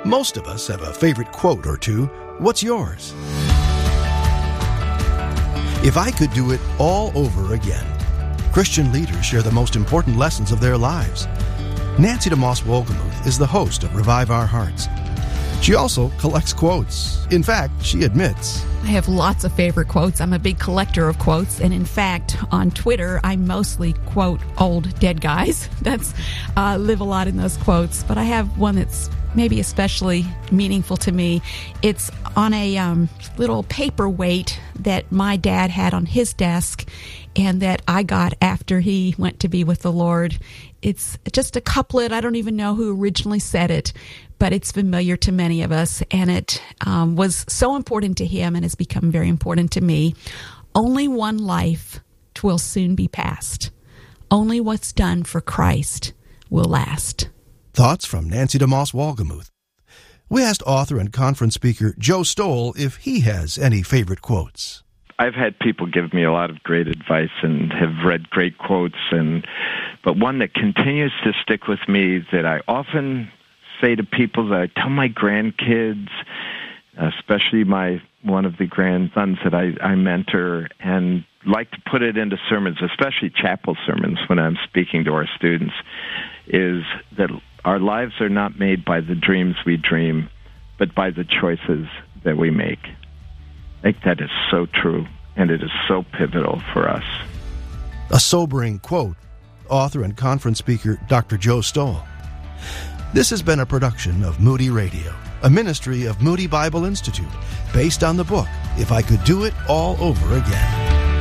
Most of us have a favorite quote or two. What's yours? If I could do it all over again. Christian leaders share the most important lessons of their lives. Nancy DeMoss Wolgemuth is the host of Revive Our Hearts. She also collects quotes. In fact, she admits, I have lots of favorite quotes. I'm a big collector of quotes. And in fact, on Twitter, I mostly quote old dead guys. Live a lot in those quotes. But I have one that's maybe especially meaningful to me. It's on a little paperweight that my dad had on his desk and that I got after he went to be with the Lord. It's just a couplet. I don't even know who originally said it, but it's familiar to many of us, and it was so important to him and has become very important to me. Only one life 'twill soon be past. Only what's done for Christ will last. Thoughts from Nancy DeMoss Wolgemuth. We asked author and conference speaker Joe Stoll if he has any favorite quotes. I've had people give me a lot of great advice and have read great quotes, but one that continues to stick with me that I often say to people, that I tell my grandkids, especially one of the grandsons that I mentor, and like to put it into sermons, especially chapel sermons when I'm speaking to our students, is that our lives are not made by the dreams we dream, but by the choices that we make. I think that is so true, and it is so pivotal for us. A sobering quote, author and conference speaker Dr. Joe Stoll. This has been a production of Moody Radio, a ministry of Moody Bible Institute, based on the book, If I Could Do It All Over Again.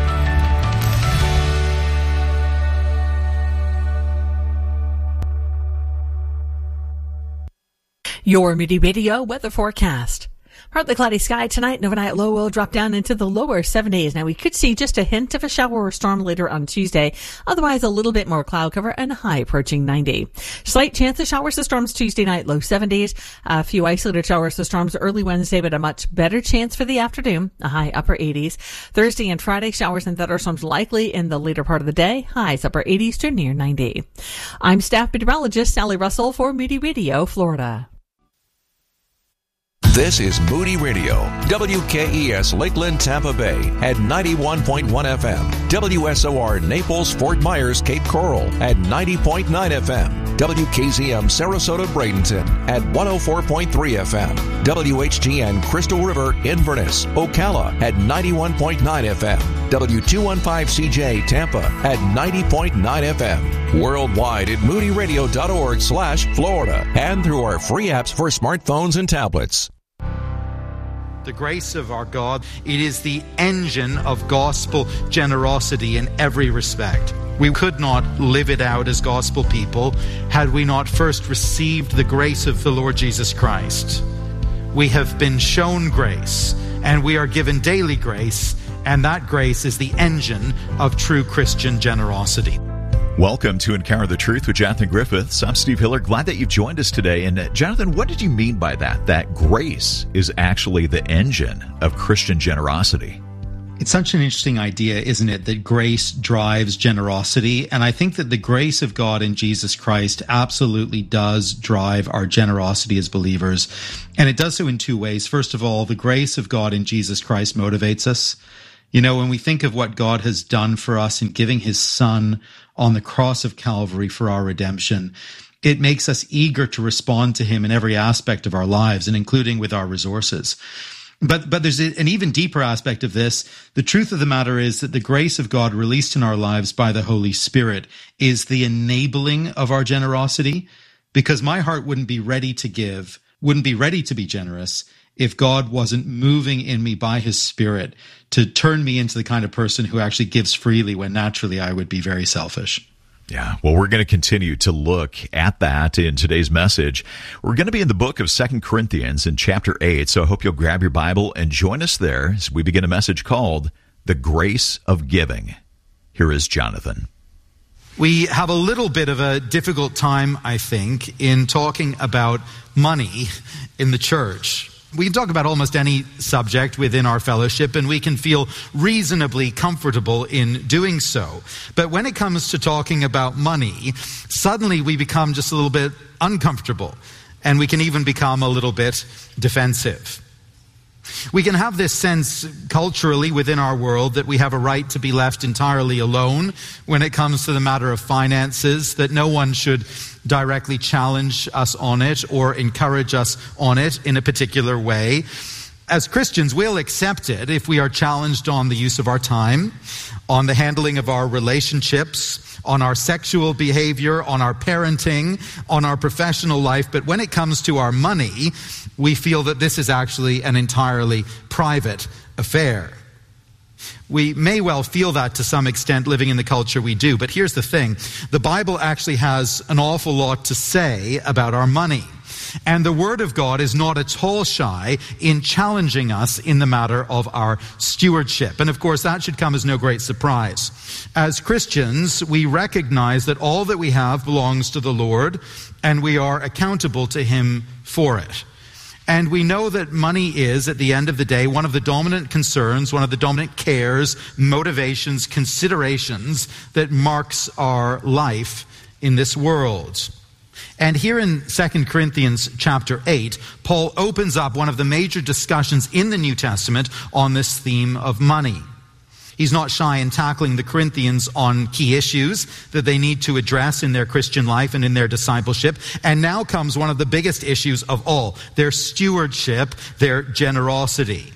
Your Moody Radio weather forecast. Partly cloudy sky tonight. An overnight low will drop down into the lower 70s. Now, we could see just a hint of a shower or storm later on Tuesday. Otherwise, a little bit more cloud cover and a high approaching 90. Slight chance of showers or storms Tuesday night, low 70s. A few isolated showers or storms early Wednesday, but a much better chance for the afternoon, a high upper 80s. Thursday and Friday, showers and thunderstorms likely in the later part of the day, highs upper 80s to near 90. I'm staff meteorologist Sally Russell for Moody Radio, Florida. This is Moody Radio, WKES Lakeland, Tampa Bay at 91.1 FM, WSOR Naples, Fort Myers, Cape Coral at 90.9 FM, WKZM Sarasota, Bradenton at 104.3 FM, WHTN Crystal River, Inverness, Ocala at 91.9 FM, W215CJ Tampa at 90.9 FM, worldwide at moodyradio.org/Florida, and through our free apps for smartphones and tablets. The grace of our God, it is the engine of gospel generosity in every respect. We could not live it out as gospel people had we not first received the grace of the Lord Jesus Christ. We have been shown grace, and we are given daily grace, and that grace is the engine of true Christian generosity. Welcome to Encounter the Truth with Jonathan Griffiths. I'm Steve Hiller. Glad that you've joined us today. And Jonathan, what did you mean by that? That grace is actually the engine of Christian generosity. It's such an interesting idea, isn't it, that grace drives generosity? And I think that the grace of God in Jesus Christ absolutely does drive our generosity as believers. And it does so in two ways. First of all, the grace of God in Jesus Christ motivates us. You know, when we think of what God has done for us in giving his Son on the cross of Calvary for our redemption, it makes us eager to respond to him in every aspect of our lives, and including with our resources. But there's an even deeper aspect of this. The truth of the matter is that the grace of God released in our lives by the Holy Spirit is the enabling of our generosity, because my heart wouldn't be ready to give, wouldn't be ready to be generous if God wasn't moving in me by his Spirit to turn me into the kind of person who actually gives freely when naturally I would be very selfish. Yeah, well, we're going to continue to look at that in today's message. We're going to be in the book of 2 Corinthians in chapter 8, so I hope you'll grab your Bible and join us there as we begin a message called The Grace of Giving. Here is Jonathan. We have a little bit of a difficult time, I think, in talking about money in the church. We can talk about almost any subject within our fellowship, and we can feel reasonably comfortable in doing so. But when it comes to talking about money, suddenly we become just a little bit uncomfortable. and we can even become a little bit defensive. We can have this sense culturally within our world that we have a right to be left entirely alone when it comes to the matter of finances, that no one should directly challenge us on it or encourage us on it in a particular way. As Christians, we'll accept it if we are challenged on the use of our time, on the handling of our relationships, on our sexual behavior, on our parenting, on our professional life. But when it comes to our money, we feel that this is actually an entirely private affair. We may well feel that to some extent living in the culture we do. But here's the thing. The Bible actually has an awful lot to say about our money. And the Word of God is not at all shy in challenging us in the matter of our stewardship. And of course, that should come as no great surprise. As Christians, we recognize that all that we have belongs to the Lord, and we are accountable to Him for it. And we know that money is, at the end of the day, one of the dominant concerns, one of the dominant cares, motivations, considerations that marks our life in this world. And here in 2 Corinthians chapter 8, Paul opens up one of the major discussions in the New Testament on this theme of money. He's not shy in tackling the Corinthians on key issues that they need to address in their Christian life and in their discipleship. And now comes one of the biggest issues of all, their stewardship, their generosity.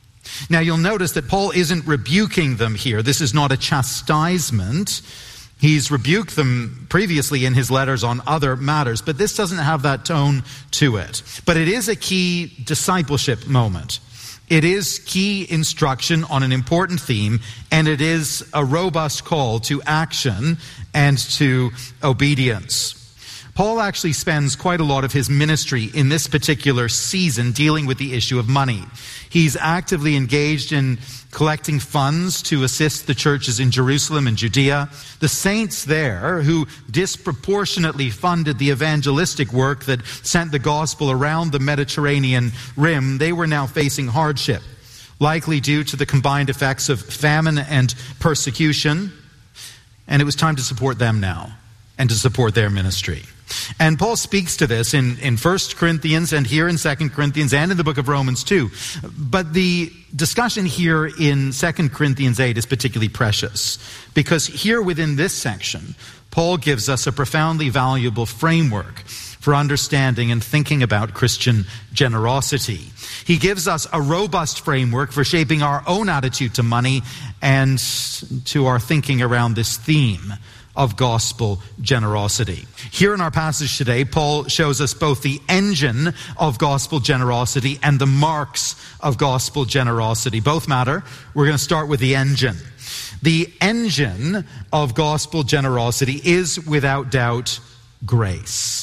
Now you'll notice that Paul isn't rebuking them here. This is not a chastisement. He's rebuked them previously in his letters on other matters, but this doesn't have that tone to it. But it is a key discipleship moment. It is key instruction on an important theme, and it is a robust call to action and to obedience. Paul actually spends quite a lot of his ministry in this particular season dealing with the issue of money. He's actively engaged in collecting funds to assist the churches in Jerusalem and Judea. The saints there who disproportionately funded the evangelistic work that sent the gospel around the Mediterranean rim, they were now facing hardship, likely due to the combined effects of famine and persecution. And it was time to support them now and to support their ministry. And Paul speaks to this in 1 Corinthians and here in 2 Corinthians and in the book of Romans too. But the discussion here in 2 Corinthians 8 is particularly precious because here within this section, Paul gives us a profoundly valuable framework for understanding and thinking about Christian generosity. He gives us a robust framework for shaping our own attitude to money and to our thinking around this theme of gospel generosity. Here in our passage today, Paul shows us both the engine of gospel generosity and the marks of gospel generosity. Both matter. We're going to start with the engine. The engine of gospel generosity is, without doubt, grace.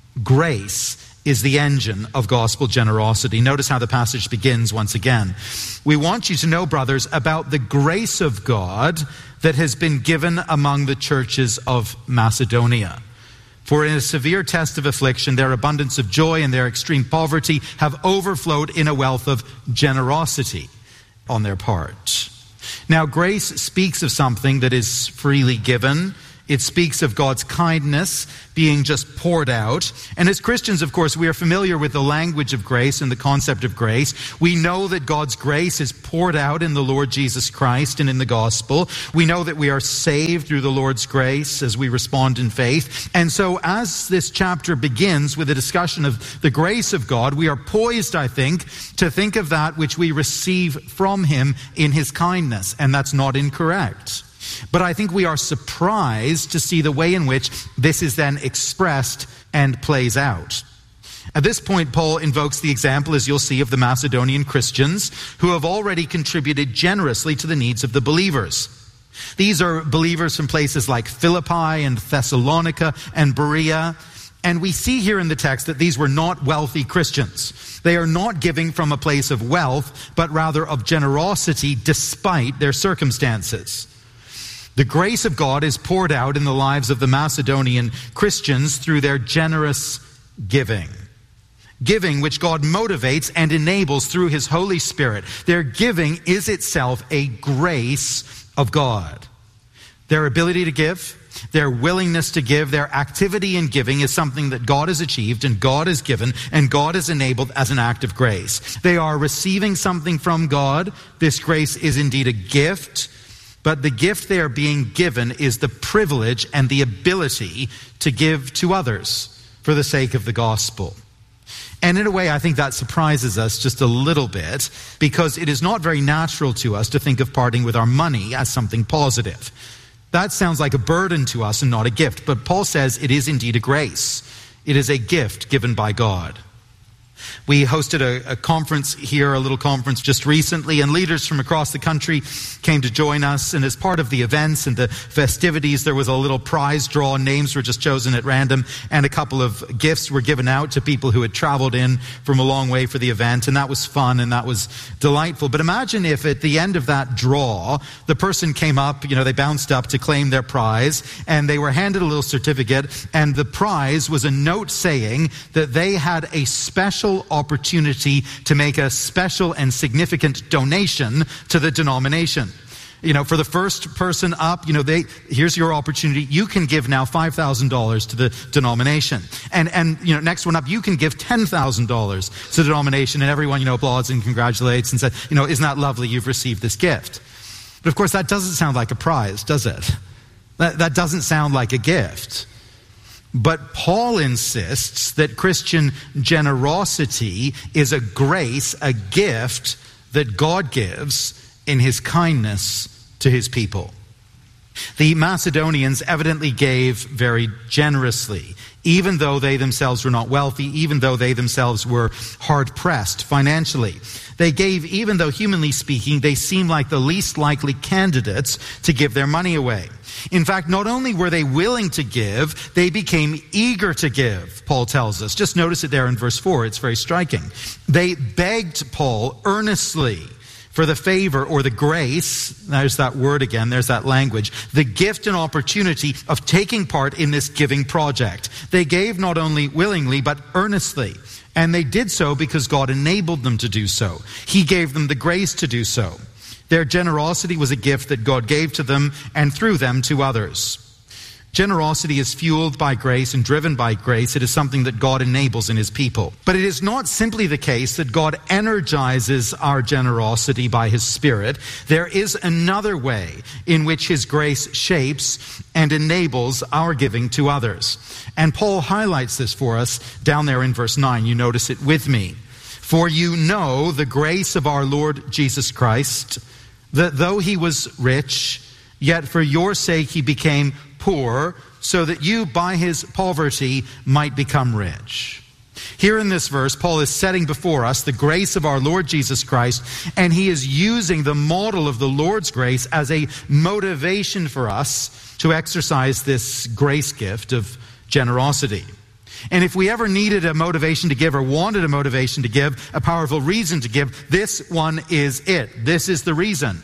Grace is the engine of gospel generosity. Notice how the passage begins once again. We want you to know, brothers, about the grace of God that has been given among the churches of Macedonia. For in a severe test of affliction, their abundance of joy and their extreme poverty have overflowed in a wealth of generosity on their part. Now, grace speaks of something that is freely given. It speaks of God's kindness being just poured out. And as Christians, of course, we are familiar with the language of grace and the concept of grace. We know that God's grace is poured out in the Lord Jesus Christ and in the gospel. We know that we are saved through the Lord's grace as we respond in faith. And so as this chapter begins with a discussion of the grace of God, we are poised, I think, to think of that which we receive from Him in His kindness. And that's not incorrect. But I think we are surprised to see the way in which this is then expressed and plays out. At this point, Paul invokes the example, as you'll see, of the Macedonian Christians who have already contributed generously to the needs of the believers. These are believers from places like Philippi and Thessalonica and Berea. And we see here in the text that these were not wealthy Christians. They are not giving from a place of wealth, but rather of generosity despite their circumstances. The grace of God is poured out in the lives of the Macedonian Christians through their generous giving. Giving which God motivates and enables through His Holy Spirit. Their giving is itself a grace of God. Their ability to give, Their willingness to give, their activity in giving is something that God has achieved and God has given and God has enabled as an act of grace. They are receiving something from God. This grace is indeed a gift, but the gift they are being given is the privilege and the ability to give to others for the sake of the gospel. And in a way, I think that surprises us just a little bit, because it is not very natural to us to think of parting with our money as something positive. That sounds like a burden to us and not a gift. But Paul says it is indeed a grace. It is a gift given by God. We hosted a conference here, a little conference just recently, and leaders from across the country came to join us. And as part of the events and the festivities, there was a little prize draw. Names were just chosen at random, and a couple of gifts were given out to people who had traveled in from a long way for the event. And that was fun and that was delightful. But imagine if at the end of that draw, the person came up, they bounced up to claim their prize, and they were handed a little certificate, and the prize was a note saying that they had a special opportunity to make a special and significant donation to the denomination. For the first person up, here's your opportunity. You can give now $5,000 to the denomination. And next one up, you can give $10,000 to the denomination, and everyone, applauds and congratulates and says, isn't that lovely? You've received this gift. But of course, that doesn't sound like a prize, does it? That doesn't sound like a gift. But Paul insists that Christian generosity is a grace, a gift that God gives in his kindness to his people. The Macedonians evidently gave very generously, even though they themselves were not wealthy, even though they themselves were hard-pressed financially. They gave, even though humanly speaking, they seemed like the least likely candidates to give their money away. In fact, not only were they willing to give, they became eager to give, Paul tells us. Just notice it there in verse 4. It's very striking. They begged Paul earnestly for the favor or the grace, there's that word again, there's that language, the gift and opportunity of taking part in this giving project. They gave not only willingly, but earnestly. And they did so because God enabled them to do so. He gave them the grace to do so. Their generosity was a gift that God gave to them and through them to others. Generosity is fueled by grace and driven by grace. It is something that God enables in his people. But it is not simply the case that God energizes our generosity by his Spirit. There is another way in which his grace shapes and enables our giving to others. And Paul highlights this for us down there in verse 9. You notice it with me. For you know the grace of our Lord Jesus Christ, that though he was rich, yet for your sake he became poor, so that you by his poverty might become rich. Here in this verse, Paul is setting before us the grace of our Lord Jesus Christ, and he is using the model of the Lord's grace as a motivation for us to exercise this grace gift of generosity. And if we ever needed a motivation to give or wanted a motivation to give, a powerful reason to give, this one is it. This is the reason.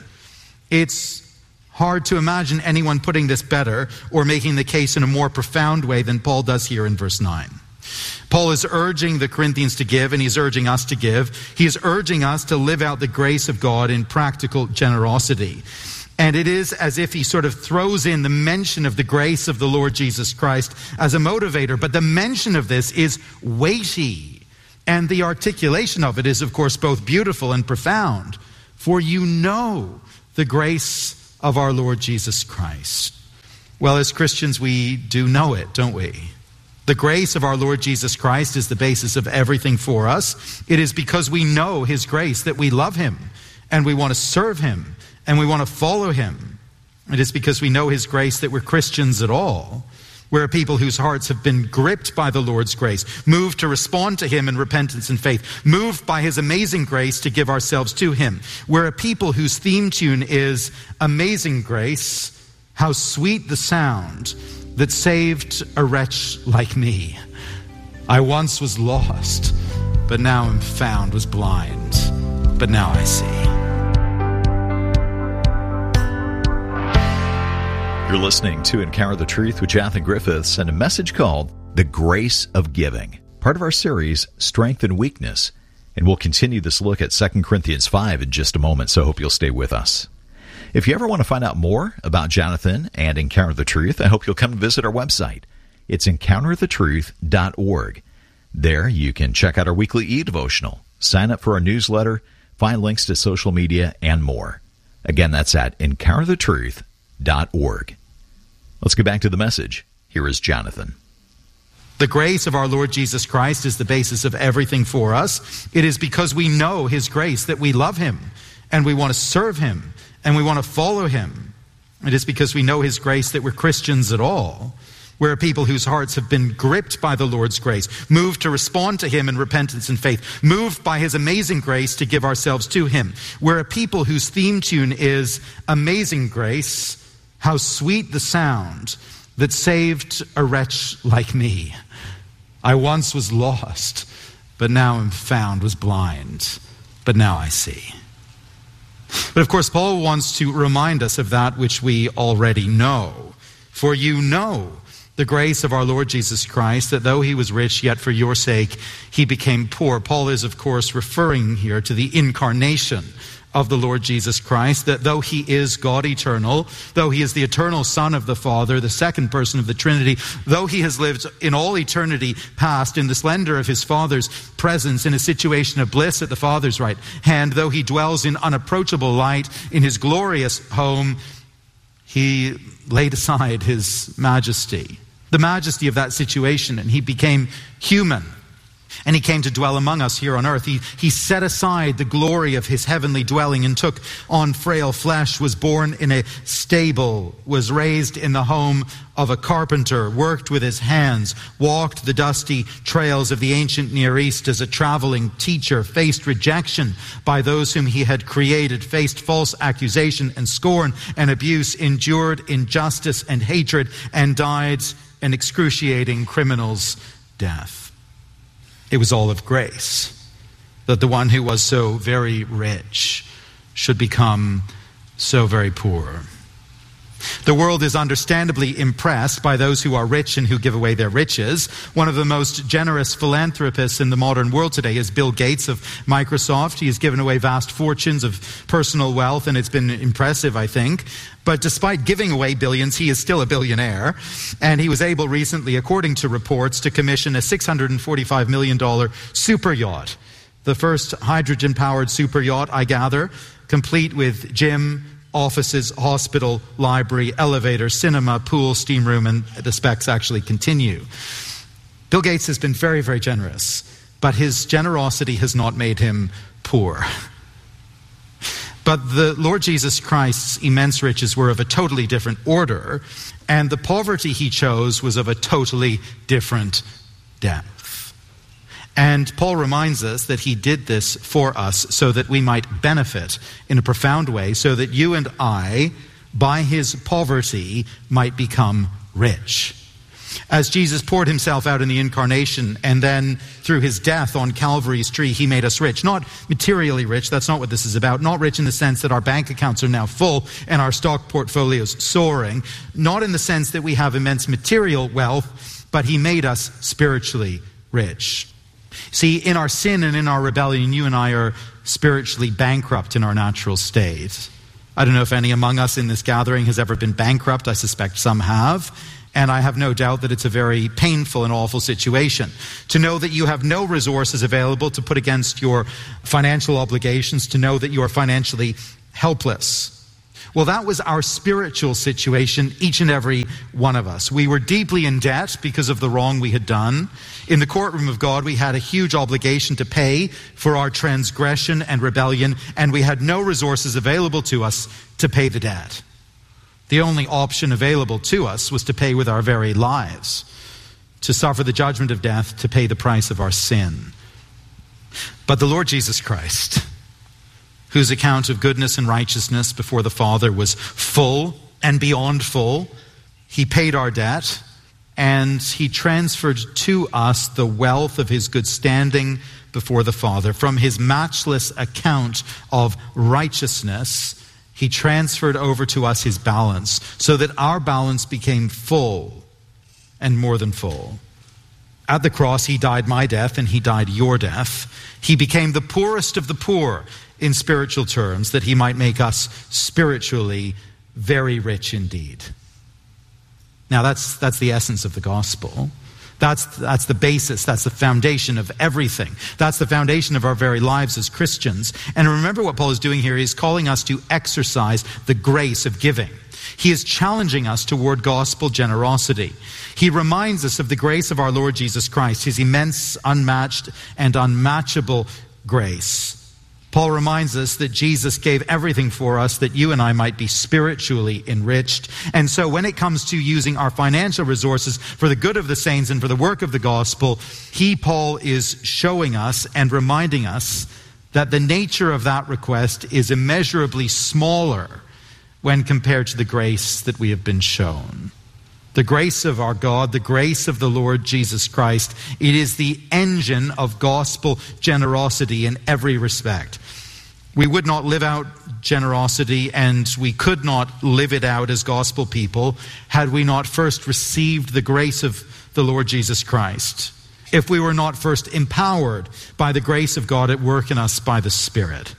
It's hard to imagine anyone putting this better or making the case in a more profound way than Paul does here in verse 9. Paul is urging the Corinthians to give, and he's urging us to give. He is urging us to live out the grace of God in practical generosity. And it is as if he sort of throws in the mention of the grace of the Lord Jesus Christ as a motivator. But the mention of this is weighty. And the articulation of it is, of course, both beautiful and profound. For you know the grace of our Lord Jesus Christ. Well, as Christians, we do know it, don't we? The grace of our Lord Jesus Christ is the basis of everything for us. It is because we know his grace that we love him, and we want to serve him, and we want to follow him. It is because we know his grace that we're Christians at all. We're a people whose hearts have been gripped by the Lord's grace, moved to respond to him in repentance and faith, moved by his amazing grace to give ourselves to him. We're a people whose theme tune is Amazing Grace, how sweet the sound that saved a wretch like me. I once was lost, but now am found, was blind, but now I see. You're listening to Encounter the Truth with Jonathan Griffiths and a message called The Grace of Giving, part of our series, Strength and Weakness. And we'll continue this look at 2 Corinthians 5 in just a moment, so I hope you'll stay with us. If you ever want to find out more about Jonathan and Encounter the Truth, I hope you'll come visit our website. It's encounterthetruth.org. There you can check out our weekly e-devotional, sign up for our newsletter, find links to social media, and more. Again, that's at encounterthetruth.org. Let's get back to the message. Here is Jonathan. The grace of our Lord Jesus Christ is the basis of everything for us. It is because we know His grace that we love Him, and we want to serve Him, and we want to follow Him. It is because we know His grace that we're Christians at all. We're a people whose hearts have been gripped by the Lord's grace, moved to respond to Him in repentance and faith, moved by His amazing grace to give ourselves to Him. We're a people whose theme tune is Amazing Grace, how sweet the sound that saved a wretch like me. I once was lost, but now am found, was blind, but now I see. But of course, Paul wants to remind us of that which we already know. For you know the grace of our Lord Jesus Christ, that though He was rich, yet for your sake He became poor. Paul is, of course, referring here to the incarnation of the Lord Jesus Christ, that though He is God eternal, though He is the eternal Son of the Father, the second person of the Trinity, though He has lived in all eternity past in the splendor of His Father's presence in a situation of bliss at the Father's right hand, though He dwells in unapproachable light in His glorious home, He laid aside His majesty, the majesty of that situation, and He became human. And He came to dwell among us here on earth. He set aside the glory of His heavenly dwelling and took on frail flesh, was born in a stable, was raised in the home of a carpenter, worked with His hands, walked the dusty trails of the ancient Near East as a traveling teacher, faced rejection by those whom He had created, faced false accusation and scorn and abuse, endured injustice and hatred, and died an excruciating criminal's death. It was all of grace that the one who was so very rich should become so very poor. The world is understandably impressed by those who are rich and who give away their riches. One of the most generous philanthropists in the modern world today is Bill Gates of Microsoft. He has given away vast fortunes of personal wealth, and it's been impressive, I think. But despite giving away billions, he is still a billionaire. And he was able recently, according to reports, to commission a $645 million super yacht. The first hydrogen-powered super yacht, I gather, complete with gym, offices, hospital, library, elevator, cinema, pool, steam room, and the specs actually continue. Bill Gates has been very, very generous, but his generosity has not made him poor. But the Lord Jesus Christ's immense riches were of a totally different order, and the poverty He chose was of a totally different depth. And Paul reminds us that He did this for us so that we might benefit in a profound way, so that you and I, by His poverty, might become rich. As Jesus poured Himself out in the incarnation, and then through His death on Calvary's tree, He made us rich. Not materially rich, that's not what this is about. Not rich in the sense that our bank accounts are now full and our stock portfolios soaring. Not in the sense that we have immense material wealth, but He made us spiritually rich. See, in our sin and in our rebellion, you and I are spiritually bankrupt in our natural state. I don't know if any among us in this gathering has ever been bankrupt. I suspect some have. And I have no doubt that it's a very painful and awful situation. To know that you have no resources available to put against your financial obligations, to know that you are financially helpless. Well, that was our spiritual situation, each and every one of us. We were deeply in debt because of the wrong we had done. In the courtroom of God, we had a huge obligation to pay for our transgression and rebellion, and we had no resources available to us to pay the debt. The only option available to us was to pay with our very lives, to suffer the judgment of death, to pay the price of our sin. But the Lord Jesus Christ, whose account of goodness and righteousness before the Father was full and beyond full, He paid our debt, and He transferred to us the wealth of His good standing before the Father. From His matchless account of righteousness, He transferred over to us His balance, so that our balance became full and more than full. At the cross, He died my death and He died your death. He became the poorest of the poor in spiritual terms, that he might make us spiritually very rich indeed. Now that's the essence of the gospel. That's the basis, that's the foundation of everything. That's the foundation of our very lives as Christians. And remember what Paul is doing here. He's calling us to exercise the grace of giving. He is challenging us toward gospel generosity. He reminds us of the grace of our Lord Jesus Christ, his immense, unmatched, and unmatchable grace. Paul reminds us that Jesus gave everything for us that you and I might be spiritually enriched. And so when it comes to using our financial resources for the good of the saints and for the work of the gospel, Paul is showing us and reminding us that the nature of that request is immeasurably smaller when compared to the grace that we have been shown. The grace of our God, the grace of the Lord Jesus Christ, it is the engine of gospel generosity in every respect. We would not live out generosity, and we could not live it out as gospel people had we not first received the grace of the Lord Jesus Christ. If we were not first empowered by the grace of God at work in us by the Spirit.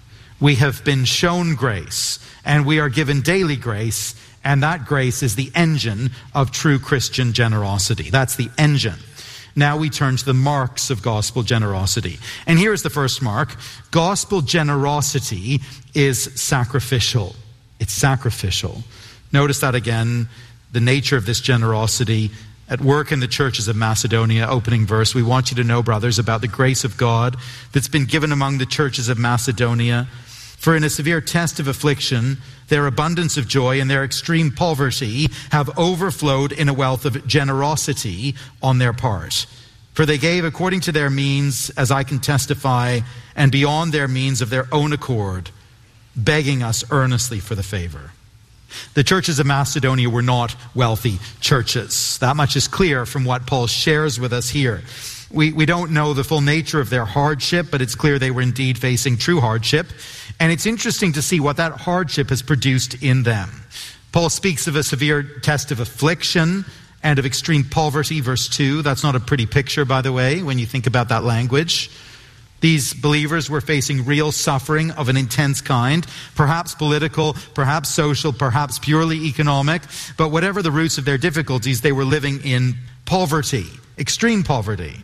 We have been shown grace, and we are given daily grace, and that grace is the engine of true Christian generosity. That's the engine. Now we turn to the marks of gospel generosity. And here's the first mark. Gospel generosity is sacrificial. It's sacrificial. Notice that again, the nature of this generosity at work in the churches of Macedonia, opening verse. We want you to know, brothers, about the grace of God that's been given among the churches of Macedonia. For in a severe test of affliction, their abundance of joy and their extreme poverty have overflowed in a wealth of generosity on their part. For they gave according to their means, as I can testify, and beyond their means of their own accord, begging us earnestly for the favor. The churches of Macedonia were not wealthy churches. That much is clear from what Paul shares with us here. We don't know the full nature of their hardship, but it's clear they were indeed facing true hardship. And it's interesting to see what that hardship has produced in them. Paul speaks of a severe test of affliction and of extreme poverty, verse 2. That's not a pretty picture, by the way, when you think about that language. These believers were facing real suffering of an intense kind, perhaps political, perhaps social, perhaps purely economic. But whatever the roots of their difficulties, they were living in poverty, extreme poverty.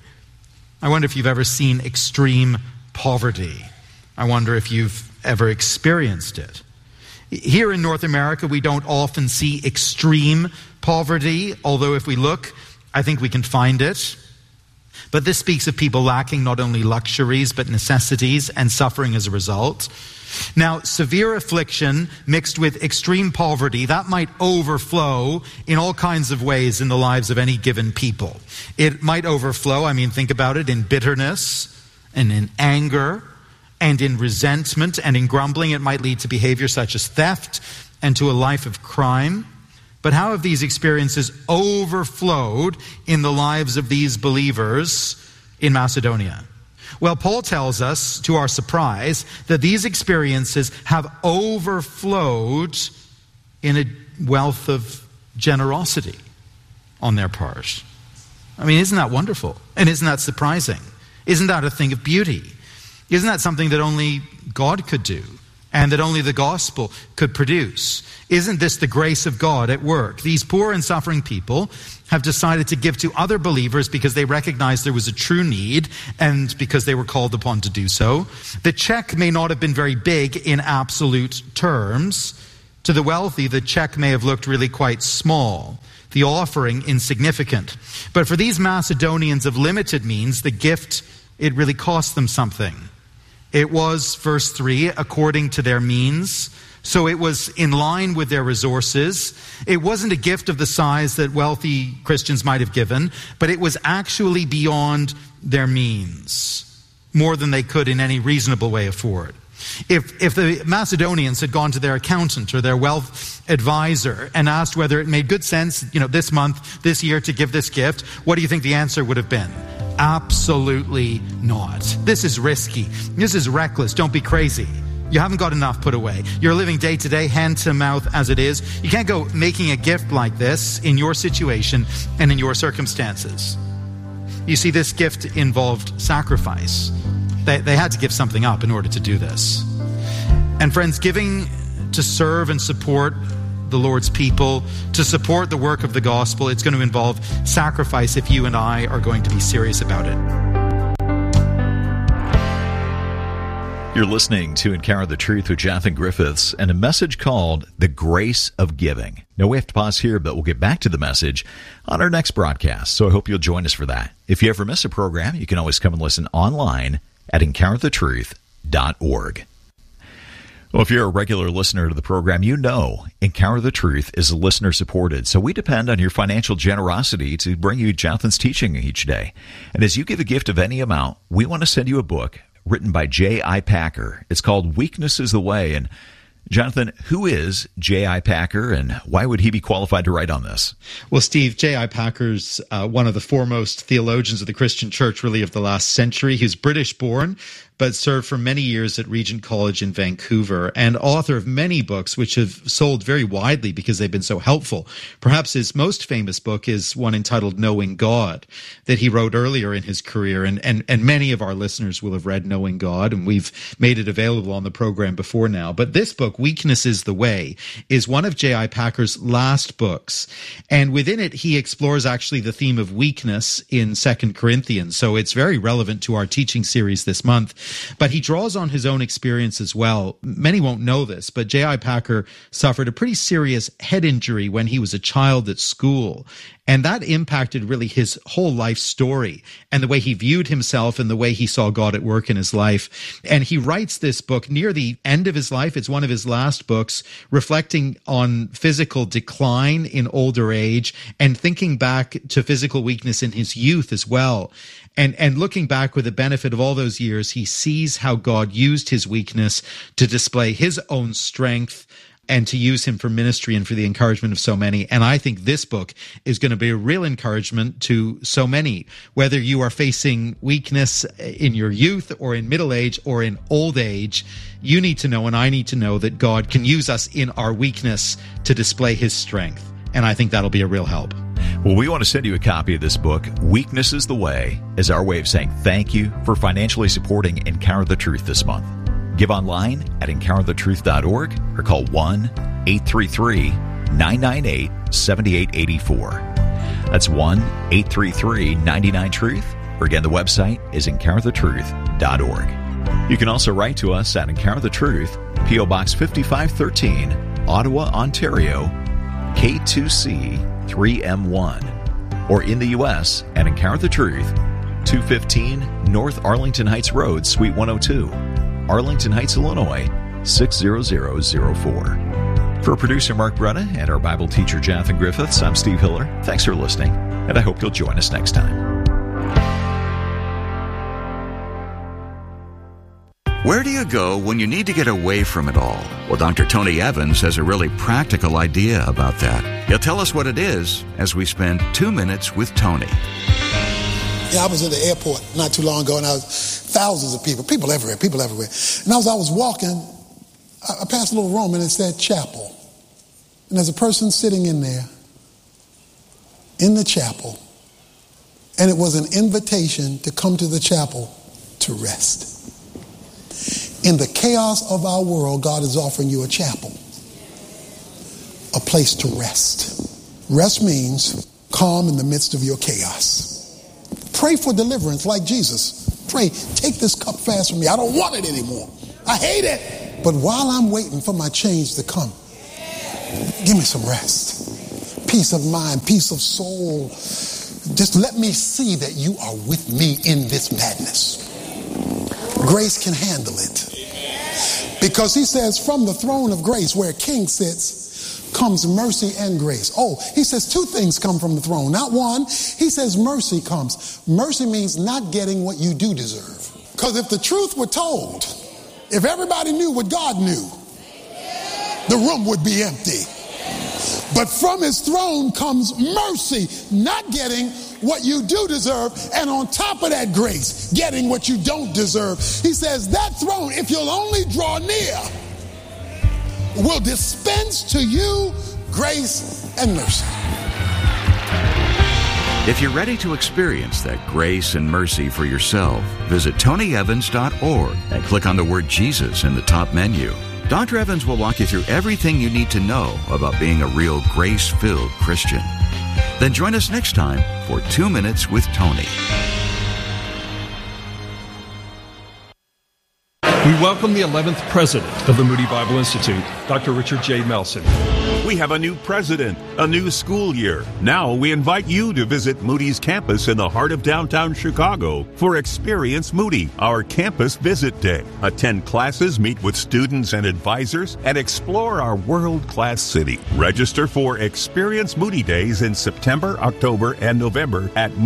I wonder if you've ever seen extreme poverty. I wonder if you've ever experienced it. Here in North America, we don't often see extreme poverty, although if we look, I think we can find it. But this speaks of people lacking not only luxuries, but necessities and suffering as a result. Now, severe affliction mixed with extreme poverty, that might overflow in all kinds of ways in the lives of any given people. It might overflow, think about it, in bitterness and in anger and in resentment and in grumbling. It might lead to behavior such as theft and to a life of crime. But how have these experiences overflowed in the lives of these believers in Macedonia? Well, Paul tells us, to our surprise, that these experiences have overflowed in a wealth of generosity on their part. Isn't that wonderful? And isn't that surprising? Isn't that a thing of beauty? Isn't that something that only God could do and that only the gospel could produce? Isn't this the grace of God at work? These poor and suffering people have decided to give to other believers because they recognized there was a true need and because they were called upon to do so. The check may not have been very big in absolute terms. To the wealthy, the check may have looked really quite small, the offering insignificant. But for these Macedonians of limited means, the gift, it really cost them something. It was, verse 3, according to their means. So it was in line with their resources. It wasn't a gift of the size that wealthy Christians might have given, but it was actually beyond their means, more than they could in any reasonable way afford. If the Macedonians had gone to their accountant or their wealth advisor and asked whether it made good sense, this month, this year to give this gift, what do you think the answer would have been? Absolutely not. This is risky. This is reckless. Don't be crazy. You haven't got enough put away. You're living day to day, hand to mouth as it is. You can't go making a gift like this in your situation and in your circumstances. You see, this gift involved sacrifice. They had to give something up in order to do this. And friends, giving to serve and support the Lord's people, to support the work of the gospel, it's going to involve sacrifice if you and I are going to be serious about it. You're listening to Encounter the Truth with Jonathan Griffiths and a message called The Grace of Giving. Now, we have to pause here, but we'll get back to the message on our next broadcast, so I hope you'll join us for that. If you ever miss a program, you can always come and listen online at encounterthetruth.org. Well, if you're a regular listener to the program, you know Encounter the Truth is listener-supported, so we depend on your financial generosity to bring you Jonathan's teaching each day. And as you give a gift of any amount, we want to send you a book written by J.I. Packer. It's called Weakness is the Way. And Jonathan, who is J.I. Packer, and why would he be qualified to write on this? Well, Steve, J.I. Packer's one of the foremost theologians of the Christian church, really, of the last century. He's British-born, but served for many years at Regent College in Vancouver, and author of many books which have sold very widely because they've been so helpful. Perhaps his most famous book is one entitled Knowing God, that he wrote earlier in his career, and many of our listeners will have read Knowing God, and we've made it available on the program before now. But this book, Weakness is the Way, is one of J.I. Packer's last books, and within it he explores actually the theme of weakness in 2 Corinthians, so it's very relevant to our teaching series this month. But he draws on his own experience as well. Many won't know this, but J.I. Packer suffered a pretty serious head injury when he was a child at school. And that impacted really his whole life story and the way he viewed himself and the way he saw God at work in his life. And he writes this book near the end of his life. It's one of his last books, reflecting on physical decline in older age and thinking back to physical weakness in his youth as well. And looking back with the benefit of all those years, he sees how God used his weakness to display his own strength and to use him for ministry and for the encouragement of so many. And I think this book is going to be a real encouragement to so many, whether you are facing weakness in your youth or in middle age or in old age. You need to know, and I need to know, that God can use us in our weakness to display his strength. And I think that'll be a real help. Well, we want to send you a copy of this book, Weakness is the Way, as our way of saying thank you for financially supporting Encounter the Truth this month. Give online at encounterthetruth.org or call 1-833-998-7884. That's 1-833-99-TRUTH. Or again, the website is encounterthetruth.org. You can also write to us at Encounter the Truth, P.O. Box 5513, Ottawa, Ontario, K2C 3M1, or in the U.S. at Encounter the Truth, 215 North Arlington Heights Road, Suite 102, Arlington Heights, Illinois, 60004. For producer Mark Bretta and our Bible teacher Jonathan Griffiths, I'm Steve Hiller. Thanks for listening, and I hope you'll join us next time. Where do you go when you need to get away from it all? Well, Dr. Tony Evans has a really practical idea about that. He'll tell us what it is as we spend 2 minutes with Tony. Yeah, I was at the airport not too long ago, and I was thousands of people everywhere. And as I was walking, I passed a little room, and it said chapel. And there's a person sitting in there, in the chapel, and it was an invitation to come to the chapel to rest. In the chaos of our world, God is offering you a chapel, a place to rest. Rest means calm in the midst of your chaos. Pray for deliverance like Jesus. Pray, take this cup fast from me. I don't want it anymore. I hate it. But while I'm waiting for my change to come, give me some rest. Peace of mind, peace of soul. Just let me see that you are with me in this madness. Grace can handle it. Because he says from the throne of grace where a king sits comes mercy and grace. Oh, he says two things come from the throne, not one. He says mercy comes. Mercy means not getting what you do deserve. Because if the truth were told, if everybody knew what God knew, the room would be empty. But from his throne comes mercy, not getting what you do deserve, and on top of that, grace, getting what you don't deserve. He says that throne, if you'll only draw near, will dispense to you grace and mercy. If you're ready to experience that grace and mercy for yourself, visit TonyEvans.org and click on the word Jesus in the top menu. Dr. Evans will walk you through everything you need to know about being a real grace-filled Christian. Then join us next time for 2 Minutes with Tony. We welcome the 11th president of the Moody Bible Institute, Dr. Richard J. Melson. We have a new president, a new school year. Now we invite you to visit Moody's campus in the heart of downtown Chicago for Experience Moody, our campus visit day. Attend classes, meet with students and advisors, and explore our world-class city. Register for Experience Moody Days in September, October, and November at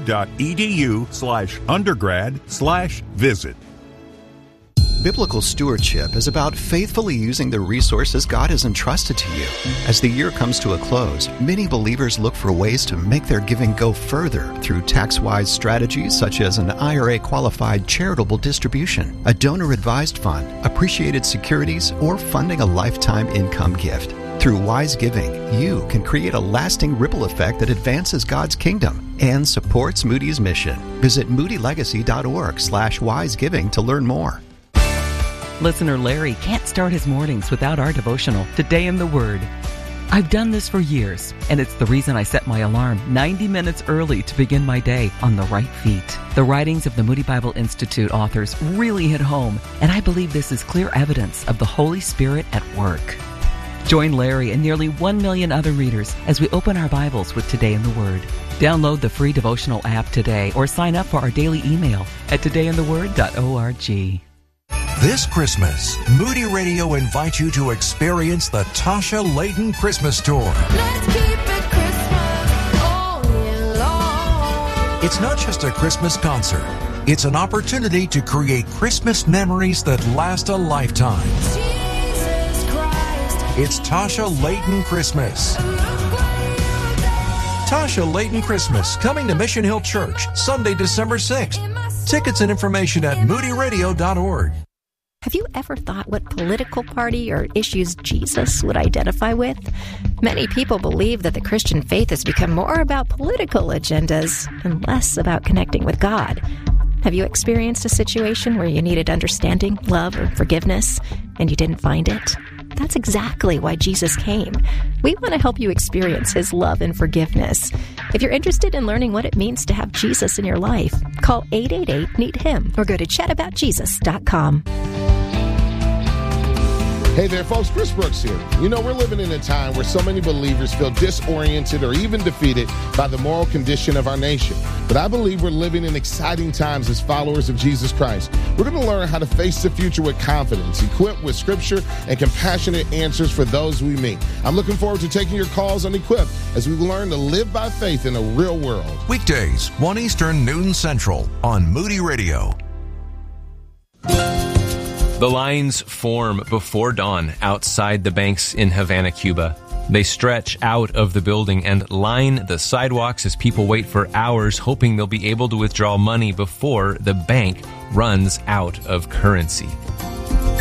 moody.edu/undergrad/visit. Biblical stewardship is about faithfully using the resources God has entrusted to you. As the year comes to a close, many believers look for ways to make their giving go further through tax-wise strategies such as an IRA-qualified charitable distribution, a donor-advised fund, appreciated securities, or funding a lifetime income gift. Through wise giving, you can create a lasting ripple effect that advances God's kingdom and supports Moody's mission. Visit moodylegacy.org/wisegiving to learn more. Listener Larry can't start his mornings without our devotional, Today in the Word. I've done this for years, and it's the reason I set my alarm 90 minutes early to begin my day on the right feet. The writings of the Moody Bible Institute authors really hit home, and I believe this is clear evidence of the Holy Spirit at work. Join Larry and nearly 1 million other readers as we open our Bibles with Today in the Word. Download the free devotional app today or sign up for our daily email at todayintheword.org. This Christmas, Moody Radio invites you to experience the Tasha Layton Christmas Tour. Let's keep it Christmas all year long. It's not just a Christmas concert. It's an opportunity to create Christmas memories that last a lifetime. Jesus Christ. It's Tasha Layton Christmas. Tasha Layton Christmas, coming to Mission Hill Church, Sunday, December 6th. Tickets and information at moodyradio.org. Have you ever thought what political party or issues Jesus would identify with? Many people believe that the Christian faith has become more about political agendas and less about connecting with God. Have you experienced a situation where you needed understanding, love, or forgiveness, and you didn't find it? That's exactly why Jesus came. We want to help you experience His love and forgiveness. If you're interested in learning what it means to have Jesus in your life, call 888-NEED-HIM or go to chataboutjesus.com. Hey there, folks. Chris Brooks here. You know, we're living in a time where so many believers feel disoriented or even defeated by the moral condition of our nation. But I believe we're living in exciting times as followers of Jesus Christ. We're going to learn how to face the future with confidence, equipped with Scripture and compassionate answers for those we meet. I'm looking forward to taking your calls on Equipped as we learn to live by faith in a real world. Weekdays, 1 Eastern, noon Central on Moody Radio. The lines form before dawn outside the banks in Havana, Cuba. They stretch out of the building and line the sidewalks as people wait for hours, hoping they'll be able to withdraw money before the bank runs out of currency.